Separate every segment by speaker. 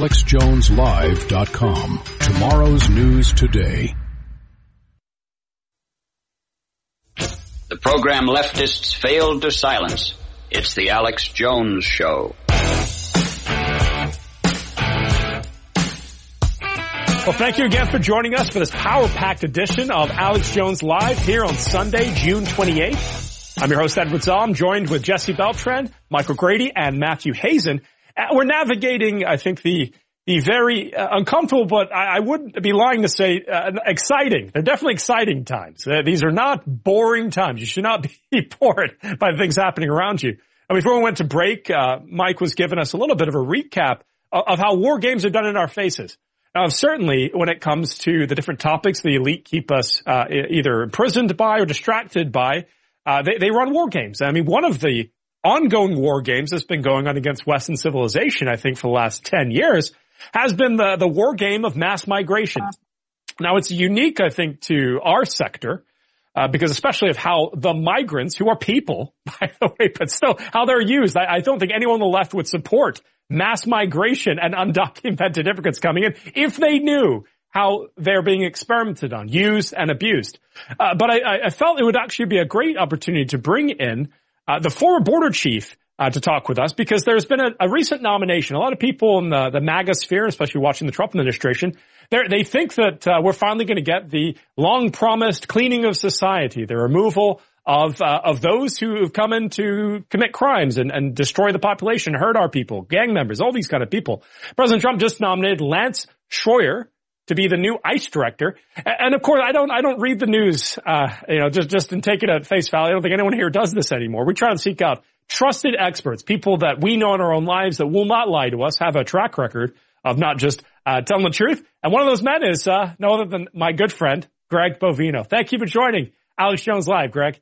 Speaker 1: AlexJonesLive.com. Tomorrow's news today.
Speaker 2: The program leftists failed to silence. It's the Alex Jones Show.
Speaker 3: Well, thank you again for joining us for this power-packed edition of Alex Jones Live here on Sunday, June 28th. I'm your host, Edward Zoll. I'm joined with Jesse Beltran, Michael Grady, and Matthew Hazen. We're navigating, I think, the very uncomfortable, but I wouldn't be lying to say exciting. They're definitely exciting times. These are not boring times. You should not be bored by the things happening around you. And before we went to break, Mike was giving us a little bit of a recap of how war games are done in our faces. Certainly, when it comes to the different topics the elite keep us either imprisoned by or distracted by, they run war games. I mean, one of the ongoing war games that's been going on against Western civilization, I think, for the last 10 years, has been the war game of mass migration. Now, it's unique, I think, to our sector, because especially of how the migrants, who are people, by the way, but still how they're used. I don't think anyone on the left would support mass migration and undocumented immigrants coming in if they knew how they're being experimented on, used and abused. But I felt it would actually be a great opportunity to bring in the former border chief to talk with us, because there's been a recent nomination. A lot of people in the MAGA sphere, especially watching the Trump administration, they think that we're finally going to get the long-promised cleaning of society, the removal of those who have come in to commit crimes and destroy the population, hurt our people, gang members, all these kind of people. President Trump just nominated Lance Schroyer to be the new ICE director. And of course, I don't read the news, just and take it at face value. I don't think anyone here does this anymore. We try to seek out trusted experts, people that we know in our own lives that will not lie to us, have a track record of not just telling the truth. And one of those men is no other than my good friend, Greg Bovino. Thank you for joining Alex Jones Live, Greg.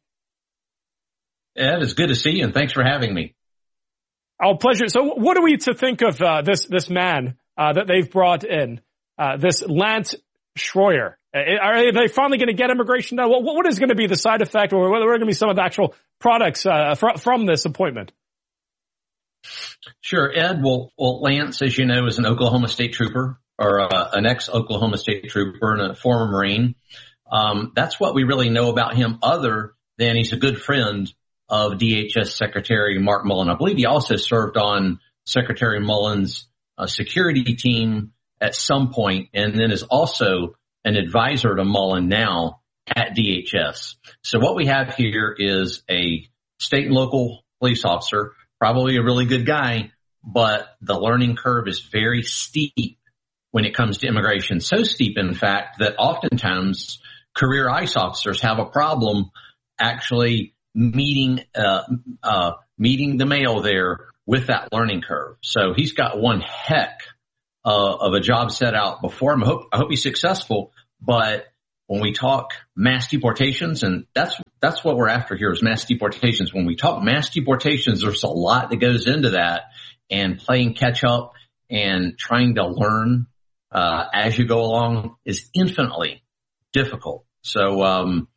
Speaker 4: Ed, it's good to see you, and thanks for having me.
Speaker 3: Oh, pleasure. So what are we to think of this man that they've brought in, this Lance Schroyer? Are they finally going to get immigration done? What is going to be the side effect, or what are going to be some of the actual products from this appointment?
Speaker 4: Sure, Ed. Well, Lance, as you know, is an Oklahoma State Trooper, or an ex-Oklahoma State Trooper and a former Marine. That's what we really know about him, other than he's a good friend of DHS Secretary Mark Mullen. I believe he also served on Secretary Mullen's security team at some point, and then is also an advisor to Mullen now at DHS. So what we have here is a state and local police officer, probably a really good guy, but the learning curve is very steep when it comes to immigration. So steep, in fact, that oftentimes career ICE officers have a problem actually meeting the male there with that learning curve. So he's got one heck of a job set out before him. I hope he's successful. But when we talk mass deportations, and that's what we're after here is mass deportations. When we talk mass deportations, there's a lot that goes into that, and playing catch up and trying to learn as you go along is infinitely difficult. So,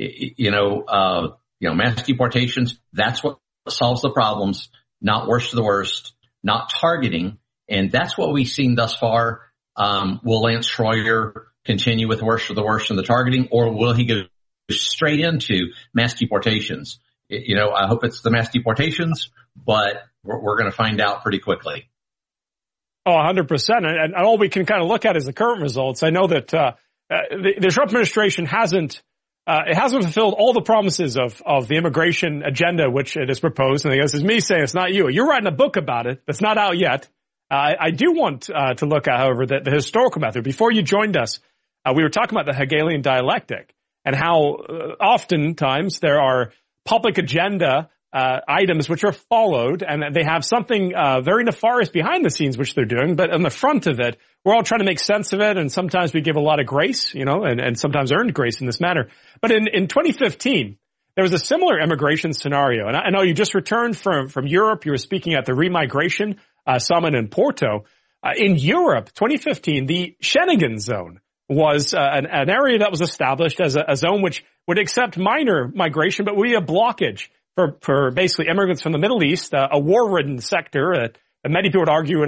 Speaker 4: mass deportations, that's what solves the problems, not worst to the worst, not targeting. And that's what we've seen thus far. Will Lance Schroyer continue with worst to the worst in the targeting, or will he go straight into mass deportations? I hope it's the mass deportations, but we're going to find out pretty quickly.
Speaker 3: Oh, 100%. And all we can kind of look at is the current results. I know that the Trump administration hasn't fulfilled all the promises of the immigration agenda which it has proposed. And this is me saying it's not you. You're writing a book about it that's not out yet. I do want to look at, however, the historical method. Before you joined us, we were talking about the Hegelian dialectic and how oftentimes there are public agenda items which are followed, and they have something very nefarious behind the scenes which they're doing, but on the front of it, we're all trying to make sense of it, and sometimes we give a lot of grace, and sometimes earned grace in this manner. But in 2015, there was a similar immigration scenario, and I know you just returned from Europe. You were speaking at the Remigration Summit in Porto. In Europe, 2015, the Schengen zone was an area that was established as a zone which would accept minor migration, but would be a blockage for basically immigrants from the Middle East, a war-ridden sector that many people would argue would have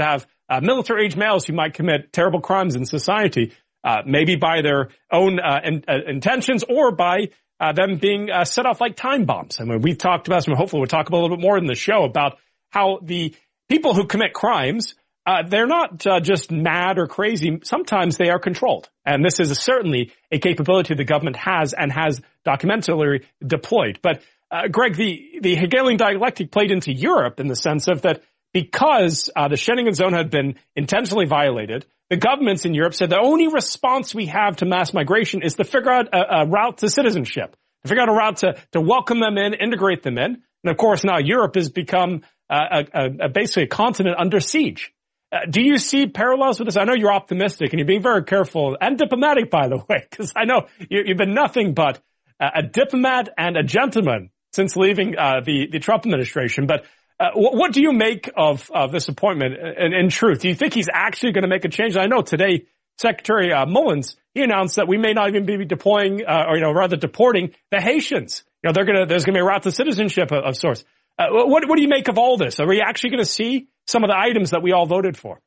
Speaker 3: military-age males who might commit terrible crimes in society, maybe by their own intentions or by them being set off like time bombs. I mean, we've talked about, and hopefully we'll talk about a little bit more in the show about how the people who commit crimes, they're not just mad or crazy. Sometimes they are controlled. And this is certainly a capability the government has and has documentarily deployed. But, Greg, the Hegelian dialectic played into Europe in the sense of that because the Schengen zone had been intentionally violated, the governments in Europe said the only response we have to mass migration is to figure out a route to citizenship, to figure out a route to welcome them in, integrate them in. And of course, now Europe has become basically a continent under siege. Do you see parallels with this? I know you're optimistic and you're being very careful and diplomatic, by the way, because I know you've been nothing but a diplomat and a gentleman since leaving the Trump administration. But what do you make of this appointment in truth? Do you think he's actually going to make a change? I know today Secretary Mullins, he announced that we may not even be deploying or rather deporting the Haitians. There's going to be a route to citizenship of sorts. What do you make of all this? Are we actually going to see some of the items that we all voted for?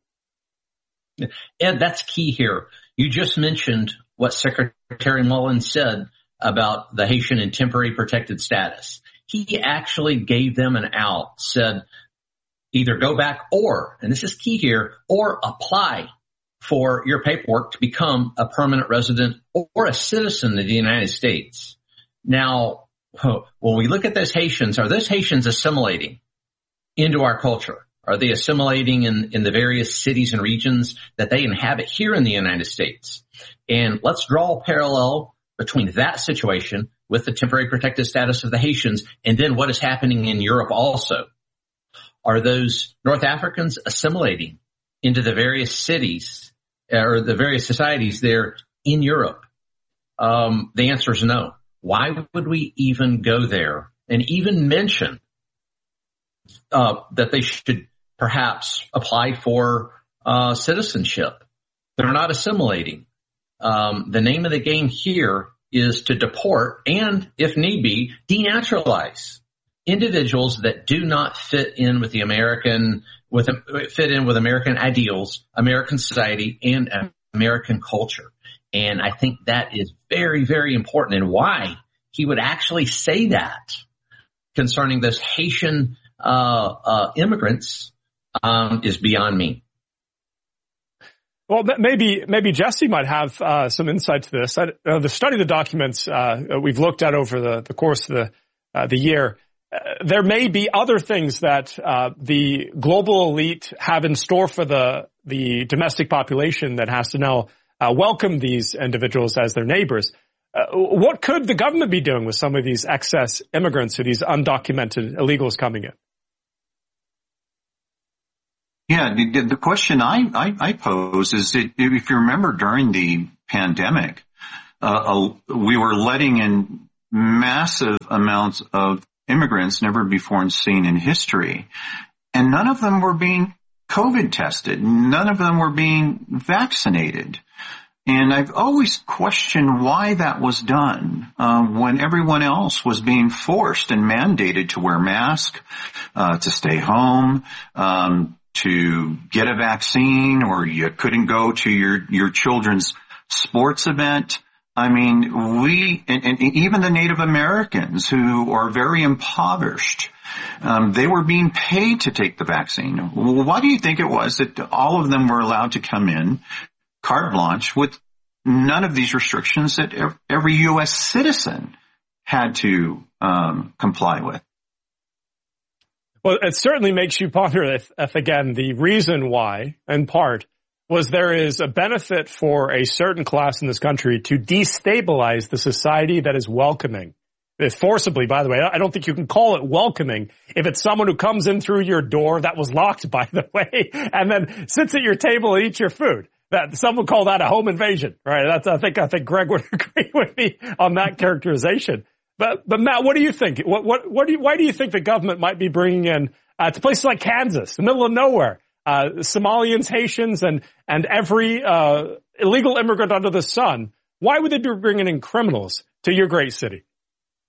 Speaker 4: Ed, that's key here. You just mentioned what Secretary Mullins said about the Haitian and temporary protected status. He actually gave them an out, said either go back or, and this is key here, or apply for your paperwork to become a permanent resident or a citizen of the United States. Now, when we look at those Haitians, are those Haitians assimilating into our culture? Are they assimilating in the various cities and regions that they inhabit here in the United States? And let's draw a parallel between that situation with the temporary protected status of the Haitians and then what is happening in Europe also. Are those North Africans assimilating into the various cities or the various societies there in Europe? The answer is no. Why would we even go there and even mention that they should perhaps apply for citizenship? They're not assimilating. The name of the game here is to deport and, if need be, denaturalize individuals that do not fit in with American ideals, American society, and American culture. And I think that is very, very important. And why he would actually say that concerning those Haitian immigrants is beyond me.
Speaker 3: Well, maybe Jesse might have some insight to this. The study of the documents we've looked at over the course of the year, there may be other things that the global elite have in store for the domestic population that has to now welcome these individuals as their neighbors. What could the government be doing with some of these excess immigrants or these undocumented illegals coming in?
Speaker 5: Yeah, the question I pose is that if you remember during the pandemic, we were letting in massive amounts of immigrants never before seen in history, and none of them were being COVID tested. None of them were being vaccinated. And I've always questioned why that was done when everyone else was being forced and mandated to wear masks, to stay home, to get a vaccine, or you couldn't go to your children's sports event. I mean, and even the Native Americans who are very impoverished, they were being paid to take the vaccine. Why do you think it was that all of them were allowed to come in carte blanche with none of these restrictions that every U.S. citizen had to comply with?
Speaker 3: Well, it certainly makes you ponder if again, the reason why, in part, was there is a benefit for a certain class in this country to destabilize the society that is welcoming. Forcibly, by the way. I don't think you can call it welcoming if it's someone who comes in through your door that was locked, by the way, and then sits at your table and eats your food. That some would call that a home invasion, right? I think Greg would agree with me on that characterization. But Matt, what do you think? Why do you think the government might be bringing in to places like Kansas, the middle of nowhere, Somalians, Haitians, and every illegal immigrant under the sun? Why would they be bringing in criminals to your great city?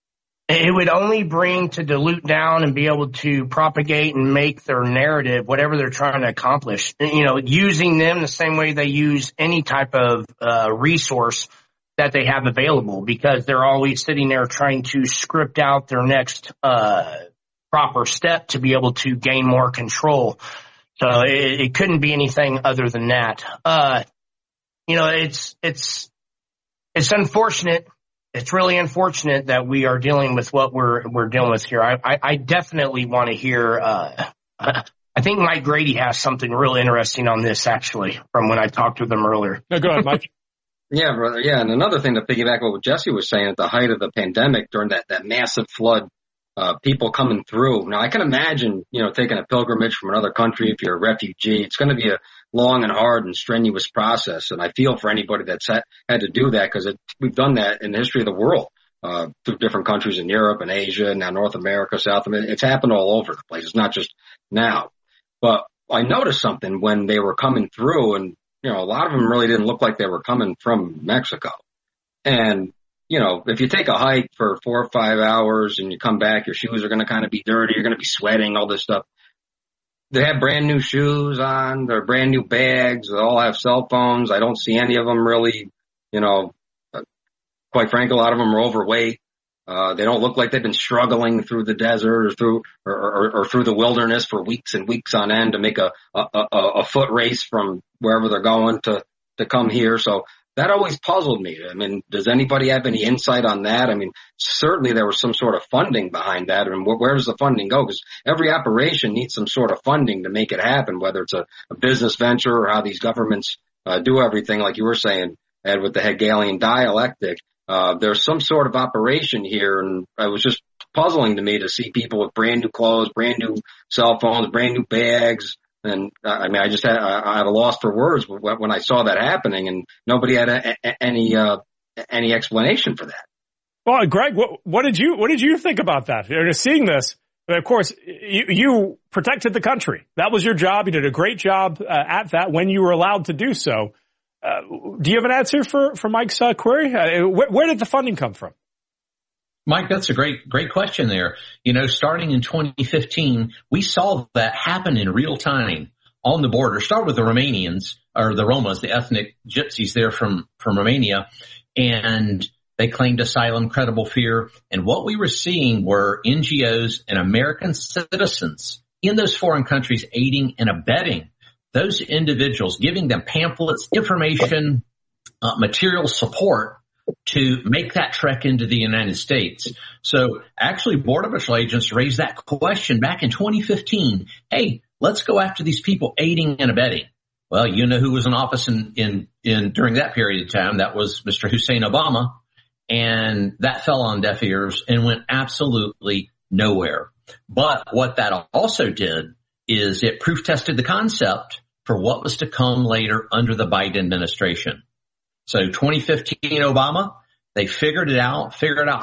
Speaker 6: it would only bring to dilute down and be able to propagate and make their narrative, whatever they're trying to accomplish, using them the same way they use any type of resource that they have available, because they're always sitting there trying to script out their next proper step to be able to gain more control. So it couldn't be anything other than that. It's unfortunate. It's really unfortunate that we are dealing with what we're dealing with here. I definitely want to hear, I think Mike Grady has something real interesting on this, actually, from when I talked with him earlier.
Speaker 3: No, go ahead, Mike.
Speaker 7: Yeah, brother. Yeah. And another thing to piggyback on what Jesse was saying, at the height of the pandemic, during that massive flood, people coming through. Now I can imagine, taking a pilgrimage from another country. If you're a refugee, it's going to be a long and hard and strenuous process. And I feel for anybody that's had to do that, because we've done that in the history of the world, through different countries in Europe and Asia, now North America, South America. It's happened all over the place. It's not just now. But I noticed something when they were coming through, and, a lot of them really didn't look like they were coming from Mexico. And, if you take a hike for 4 or 5 hours and you come back, your shoes are going to kind of be dirty. You're going to be sweating, all this stuff. They have brand new shoes on. They're brand new bags. They all have cell phones. I don't see any of them really, quite frankly, a lot of them are overweight. They don't look like they've been struggling through the desert or through the wilderness for weeks and weeks on end to make a foot race from wherever they're going to come here. So that always puzzled me. I mean, does anybody have any insight on that? I mean, certainly there was some sort of funding behind that. I mean, where does the funding go? Because every operation needs some sort of funding to make it happen, whether it's a business venture or how these governments do everything, like you were saying, Ed, with the Hegelian dialectic. There's some sort of operation here, and it was just puzzling to me to see people with brand new clothes, brand new cell phones, brand new bags. And I mean, I had a loss for words when I saw that happening, and nobody had any explanation for that.
Speaker 3: Well, Greg, what did you think about that? You're seeing this. Of course, you protected the country. That was your job. You did a great job at that when you were allowed to do so. Do you have an answer for Mike's query? Where did the funding come from?
Speaker 4: Mike, that's a great question there. Starting in 2015, we saw that happen in real time on the border. Start with the Romanians, or the Romas, the ethnic gypsies there from Romania, and they claimed asylum, credible fear. And what we were seeing were NGOs and American citizens in those foreign countries aiding and abetting those individuals, giving them pamphlets, information, material support to make that trek into the United States. So actually, Border Patrol agents raised that question back in 2015. Hey, let's go after these people aiding and abetting. Well, you know who was in office in during that period of time? That was Mr. Hussein Obama. And that fell on deaf ears and went absolutely nowhere. But what that also did is it proof tested the concept for what was to come later under the Biden administration. So 2015 Obama, they figured out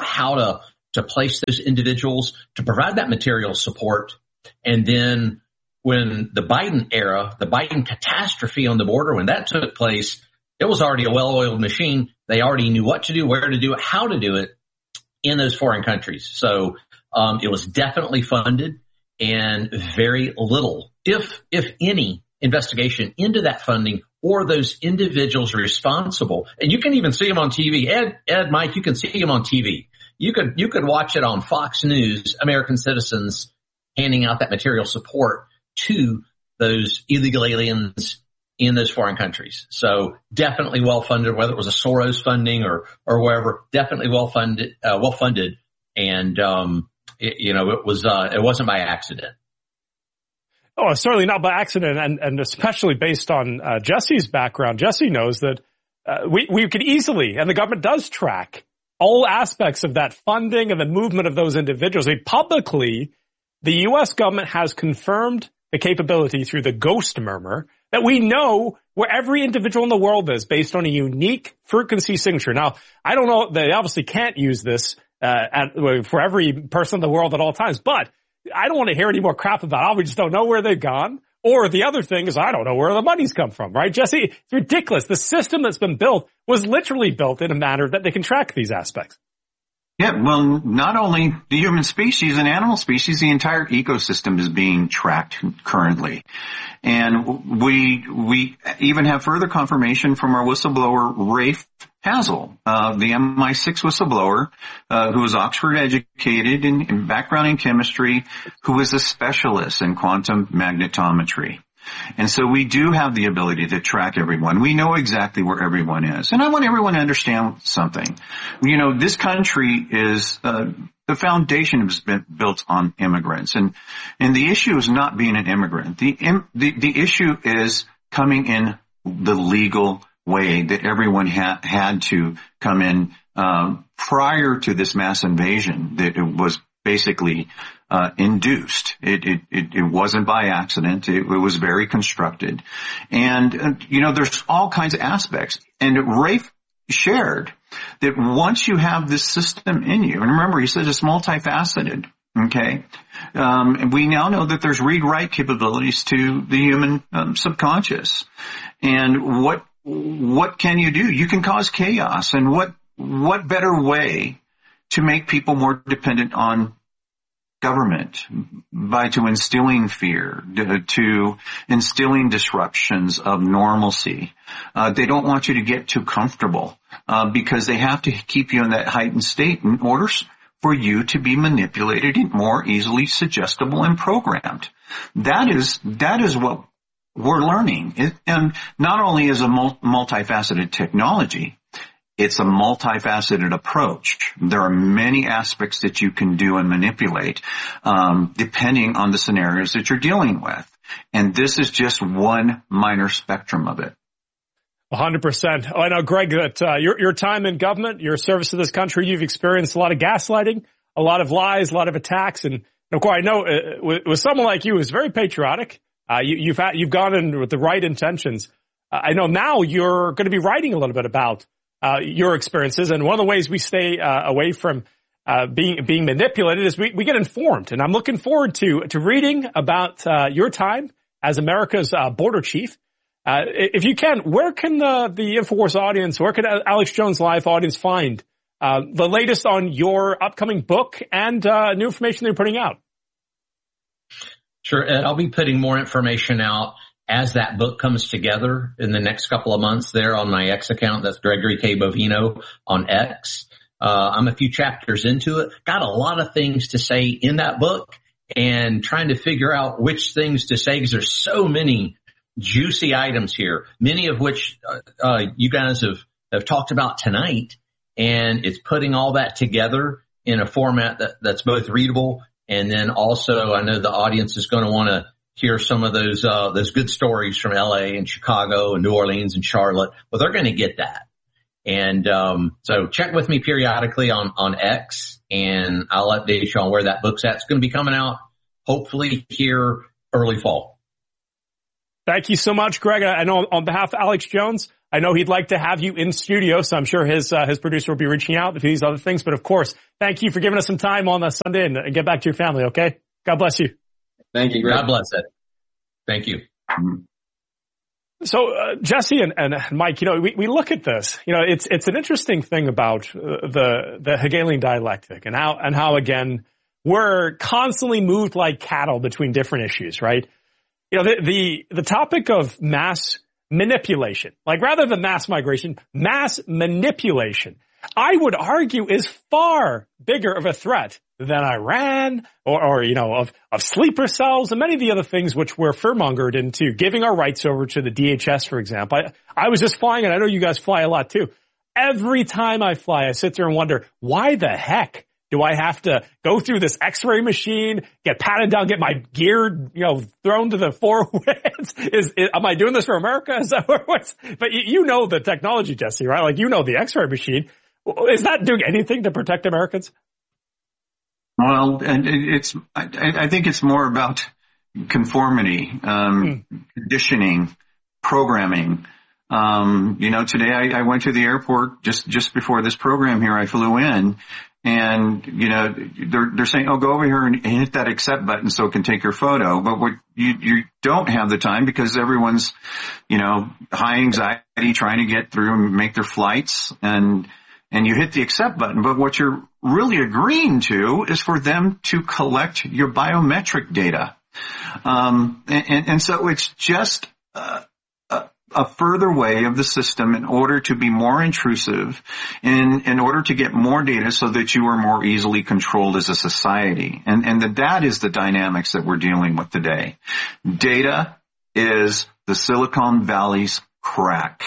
Speaker 4: how to place those individuals to provide that material support. And then when the Biden era, the Biden catastrophe on the border, when that took place, it was already a well-oiled machine. They already knew what to do, where to do it, how to do it in those foreign countries. So it was definitely funded, and very little, if any, investigation into that funding or those individuals responsible. And you can even see them on TV. Ed, Mike, you can see them on TV. You could watch it on Fox News, American citizens handing out that material support to those illegal aliens in those foreign countries. So definitely well funded, whether it was a Soros funding or wherever, definitely well funded. And, it wasn't by accident.
Speaker 3: Oh, certainly not by accident, and especially based on Jesse's background. Jesse knows that we could easily, and the government does track all aspects of that funding and the movement of those individuals. I mean, publicly, the U.S. government has confirmed the capability through the ghost murmur that we know where every individual in the world is based on a unique frequency signature. Now, I don't know, they obviously can't use this for every person in the world at all times, but I don't want to hear any more crap about, we just don't know where they've gone. Or the other thing is, I don't know where the money's come from, right? Jesse, it's ridiculous. The system that's been built was literally built in a manner that they can track these aspects.
Speaker 5: Yeah, well, not only the human species and animal species, the entire ecosystem is being tracked currently. And we even have further confirmation from our whistleblower, Rafe Hazel, the MI6 whistleblower, who is Oxford educated in background in chemistry, who is a specialist in quantum magnetometry. And so we do have the ability to track everyone. We know exactly where everyone is. And I want everyone to understand something. You know, this country is, the foundation has been built on immigrants. And the issue is not being an immigrant. The issue is coming in the legal way that everyone had to come in, prior to this mass invasion that it was basically induced. It wasn't by accident. It was very constructed. And, you know, there's all kinds of aspects. And Rafe shared that once you have this system in you, and remember, he said it's multifaceted. Okay. And we now know that there's read-write capabilities to the human subconscious. And what can you do? You can cause chaos. And what better way to make people more dependent on government to instilling fear, to instilling disruptions of normalcy. They don't want you to get too comfortable, because they have to keep you in that heightened state in order for you to be manipulated and more easily suggestible and programmed. That is what we're learning. And not only is a multifaceted technology, it's a multifaceted approach. There are many aspects that you can do and manipulate, depending on the scenarios that you're dealing with. And this is just one minor spectrum of it.
Speaker 3: 100%. Oh, I know, Greg, that your time in government, your service to this country, you've experienced a lot of gaslighting, a lot of lies, a lot of attacks. And of course, I know with someone like you who's very patriotic, you've gone in with the right intentions. I know now you're going to be writing a little bit about your experiences, and one of the ways we stay away from being manipulated is we get informed. And I'm looking forward to reading about your time as America's border chief. If you can, where can the InfoWars audience, where can Alex Jones Live audience find the latest on your upcoming book and new information they're putting out?
Speaker 4: Sure, Ed, I'll be putting more information out as that book comes together in the next couple of months there on my X account. That's Gregory K. Bovino on X. I'm a few chapters into it. Got a lot of things to say in that book and trying to figure out which things to say because there's so many juicy items here, many of which you guys have talked about tonight. And it's putting all that together in a format that's both readable. And then also I know the audience is going to want to hear some of those good stories from LA and Chicago and New Orleans and Charlotte. Well, they're going to get that. And, so check with me periodically on X and I'll update you on where that book's at. It's going to be coming out hopefully here early fall.
Speaker 3: Thank you so much, Greg. I know on behalf of Alex Jones, I know he'd like to have you in studio, so I'm sure his producer will be reaching out for these other things. But of course, thank you for giving us some time on a Sunday and get back to your family, okay? God bless you.
Speaker 7: Thank you, Greg.
Speaker 4: God bless it. Thank you.
Speaker 3: So, Jesse and Mike, you know, we look at this, you know, it's an interesting thing about the Hegelian dialectic and how again, we're constantly moved like cattle between different issues, right? You know, the topic of mass manipulation, like rather than mass migration, mass manipulation, I would argue is far bigger of a threat than Iran or you know, of sleeper cells and many of the other things which we're fearmongered into giving our rights over to the DHS, for example. I was just flying, and I know you guys fly a lot too. Every time I fly, I sit there and wonder, why the heck do I have to go through this X-ray machine, get patted down, get my gear, you know, thrown to the four winds? Am I doing this for America? Is that what's? But you know the technology, Jesse, right? Like, you know the X-ray machine. Is that doing anything to protect Americans?
Speaker 5: Well, and I think it's more about conformity, conditioning, programming. You know, today I went to the airport just before this program here. I flew in, and you know, they're saying, "Oh, go over here and hit that accept button so it can take your photo." But what you don't have the time because everyone's, you know, high anxiety trying to get through and make their flights, and and you hit the accept button. But what you're really agreeing to is for them to collect your biometric data. And so it's just a further way of the system in order to be more intrusive, in order to get more data so that you are more easily controlled as a society. And that is the dynamics that we're dealing with today. Data is the Silicon Valley's crack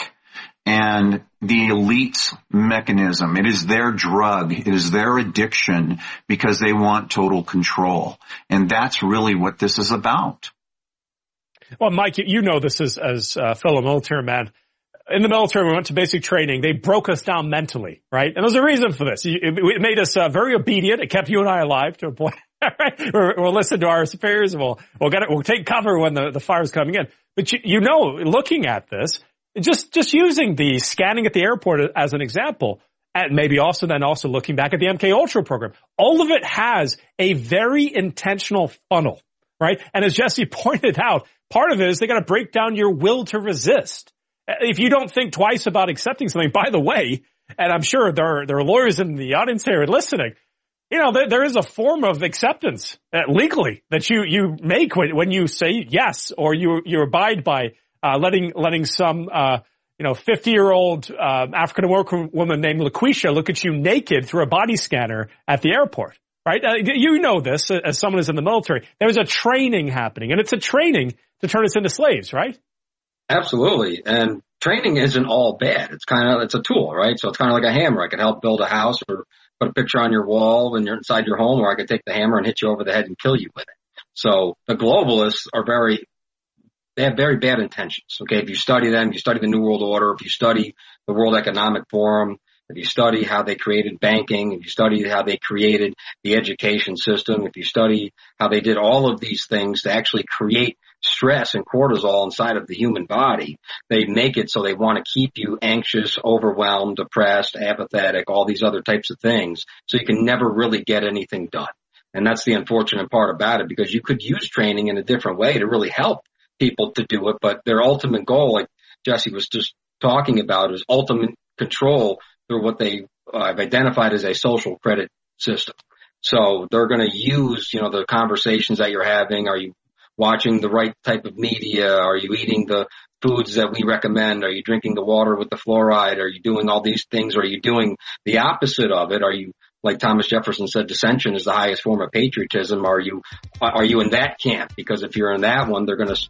Speaker 5: and the elite's mechanism. It is their drug. It is their addiction because they want total control. And that's really what this is about.
Speaker 3: Well, Mike, you know this as fellow military man. In the military, we went to basic training. They broke us down mentally, right? And there's a reason for this. It made us very obedient. It kept you and I alive to a point. Right? We'll listen to our superiors, and we'll take cover when the fire's coming in. But looking at this, just using the scanning at the airport as an example, and maybe also looking back at the MK Ultra program, all of it has a very intentional funnel, right? And as Jesse pointed out, part of it is they got to break down your will to resist. If you don't think twice about accepting something, by the way, and I'm sure there are lawyers in the audience here listening, there is a form of acceptance legally that you make when you say yes, or you abide by letting some 50-year-old African American woman named LaQuisha look at you naked through a body scanner at the airport. Right? You know this as someone who's in the military. There's a training happening, and it's a training to turn us into slaves, right?
Speaker 7: Absolutely. And training isn't all bad. It's a tool, right? So it's kind of like a hammer. I can help build a house or put a picture on your wall when you're inside your home, or I can take the hammer and hit you over the head and kill you with it. So the globalists they have very bad intentions. Okay. If you study them, you study the New World Order, if you study the World Economic Forum, if you study how they created banking, if you study how they created the education system, if you study how they did all of these things to actually create stress and cortisol inside of the human body, they make it so they want to keep you anxious, overwhelmed, depressed, apathetic, all these other types of things, so you can never really get anything done. And that's the unfortunate part about it, because you could use training in a different way to really help people to do it, but their ultimate goal, like Jesse was just talking about, is ultimate control through what they have identified as a social credit system. So they're going to use, the conversations that you're having. Are you watching the right type of media? Are you eating the foods that we recommend? Are you drinking the water with the fluoride? Are you doing all these things? Or are you doing the opposite of it? Are you, like Thomas Jefferson said, dissension is the highest form of patriotism? Are you in that camp? Because if you're in that one, they're going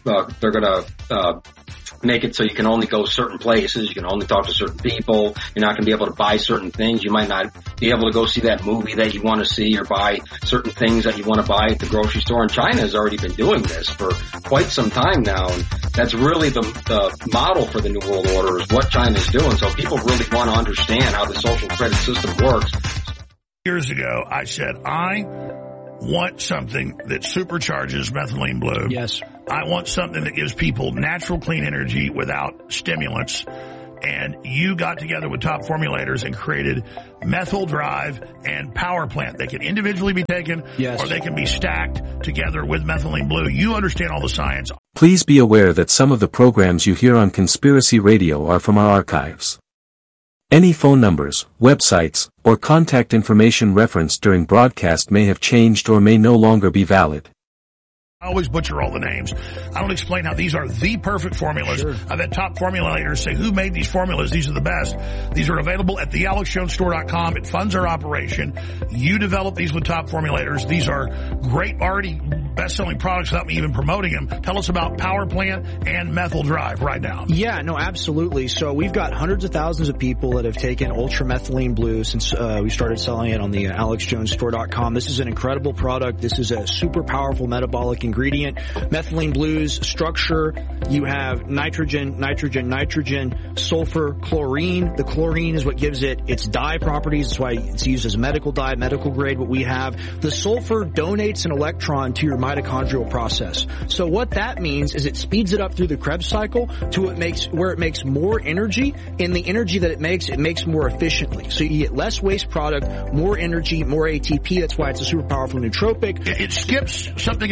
Speaker 7: to make it so you can only go certain places, you can only talk to certain people, you're not going to be able to buy certain things, you might not be able to go see that movie that you want to see or buy certain things that you want to buy at the grocery store. And China has already been doing this for quite some time now, and that's really the model for the New World Order, is what China is doing. So people really want to understand how the social credit system works.
Speaker 8: Years ago, I said, I want something that supercharges methylene blue.
Speaker 9: Yes.
Speaker 8: I want something that gives people natural, clean energy without stimulants. And you got together with top formulators and created Methyl Drive and Power Plant. They can individually be taken, or they can be stacked together with methylene blue. You understand all the science.
Speaker 10: Please be aware that some of the programs you hear on Conspiracy Radio are from our archives. Any phone numbers, websites, or contact information referenced during broadcast may have changed or may no longer be valid.
Speaker 8: I always butcher all the names. I don't explain how these are the perfect formulas. Sure. I've had top formulators say, who made these formulas? These are the best. These are available at thealexjonesstore.com. It funds our operation. You develop these with top formulators. These are great, already best-selling products without me even promoting them. Tell us about Power Plant and Methyl Drive right now.
Speaker 9: Yeah, no, absolutely. So we've got hundreds of thousands of people that have taken ultramethylene blue since we started selling it on the alexjonesstore.com. This is an incredible product. This is a super powerful metabolic ingredient. Methylene blue's structure, you have nitrogen, sulfur, chlorine. The chlorine is what gives it its dye properties. That's why it's used as a medical dye, medical grade, what we have. The sulfur donates an electron to your mitochondrial process. So what that means is it speeds it up through the Krebs cycle to where it makes more energy, and the energy that it makes more efficiently. So you get less waste product, more energy, more ATP. That's why it's a super powerful nootropic.
Speaker 8: It skips something in the mitochondria.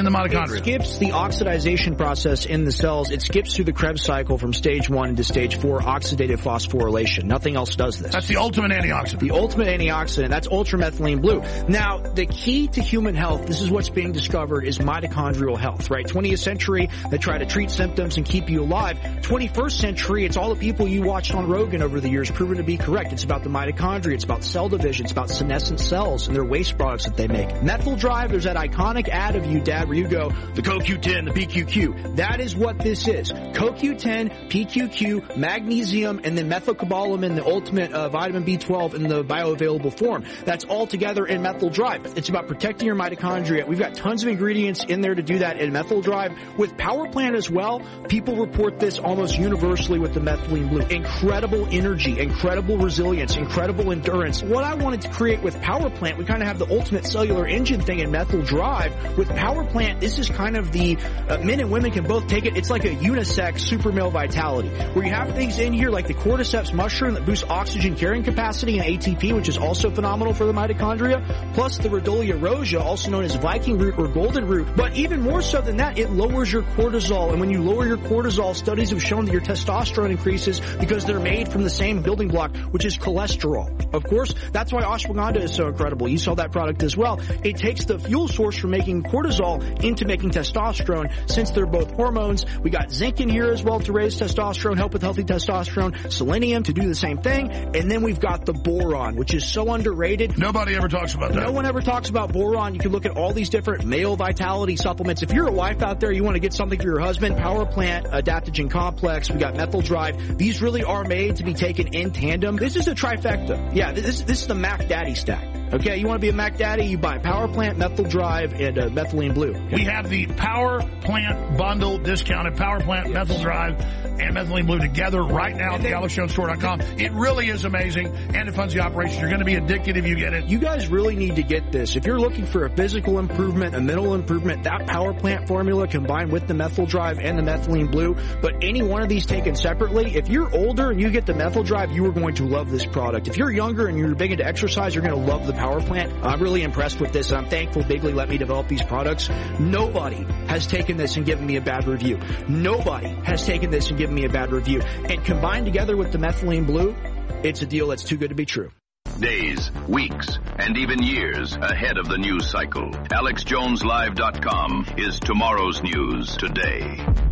Speaker 8: mitochondria.
Speaker 9: It skips the oxidization process in the cells. It skips through the Krebs cycle from stage 1 into stage 4, oxidative phosphorylation. Nothing else does this.
Speaker 8: That's the ultimate antioxidant.
Speaker 9: The ultimate antioxidant. That's ultramethylene blue. Now, the key to human health, this is what's being discovered, is mitochondrial health, right? 20th century, they try to treat symptoms and keep you alive. 21st century, it's all the people you watched on Rogan over the years proven to be correct. It's about the mitochondria. It's about cell division. It's about senescent cells and their waste products that they make. Methyl Drive, there's that iconic ad of you, Dad, where you go, the CoQ10, the PQQ. That is what this is. CoQ10, PQQ, magnesium, and then methylcobalamin, the ultimate vitamin B12 in the bioavailable form. That's all together in Methyl Drive. It's about protecting your mitochondria. We've got tons of ingredients in there to do that in Methyl Drive. With Power Plant as well, people report this almost universally with the methylene blue. Incredible energy, incredible resilience, incredible endurance. What I wanted to create with Power Plant, we kind of have the ultimate cellular engine thing in Methyl Drive. With Power Plant, this is kind of the men and women can both take it. It's like a unisex super male vitality, where you have things in here like the cordyceps mushroom that boosts oxygen carrying capacity and ATP, which is also phenomenal for the mitochondria, plus the Rhodolia rosea, also known as Viking root or golden root. But even more so than that, it lowers your cortisol. And when you lower your cortisol, studies have shown that your testosterone increases because they're made from the same building block, which is cholesterol. Of course, that's why ashwagandha is so incredible. You saw that product as well. It takes the fuel source from making cortisol into making testosterone, since they're both hormones. We got zinc in here as well to raise testosterone, help with healthy testosterone, selenium to do the same thing, and then we've got the boron, which is so underrated.
Speaker 8: Nobody ever talks about that.
Speaker 9: No one ever talks about boron. You can look at all these different male vitality supplements. If you're a wife out there, you want to get something for your husband, Power Plant, Adaptogen Complex, we got Methyl Drive. These really are made to be taken in tandem. This is a trifecta. Yeah, this is the Mac Daddy stack. Okay, you want to be a Mac Daddy, you buy Power Plant, Methyl Drive, and methylene blue.
Speaker 8: We have the Power Plant bundle discounted, Power Plant, Methyl Drive, and methylene blue together right now at the AlexJonesStore.com. It really is amazing, and it funds the operation. You're going to be addicted if you get it.
Speaker 9: You guys really need to get this. If you're looking for a physical improvement, a mental improvement, that Power Plant formula combined with the Methyl Drive and the methylene blue, but any one of these taken separately, if you're older and you get the Methyl Drive, you are going to love this product. If you're younger and you're big into exercise, you're going to love the Power Plant. I'm really impressed with this, and I'm thankful Bigly let me develop these products. Nobody has taken this and given me a bad review. Nobody has taken this and given me a bad review. And combined together with the methylene blue, it's a deal that's too good to be true.
Speaker 11: Days, weeks, and even years ahead of the news cycle. AlexJonesLive.com is tomorrow's news today.